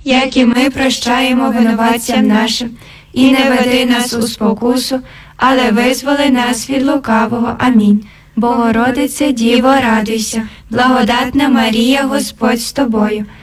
як і ми прощаємо винуватцям нашим. І не веди нас у спокусу, але визволи нас від лукавого. Амінь. Богородице, Діво, радуйся, благодатна Марія, Господь з тобою.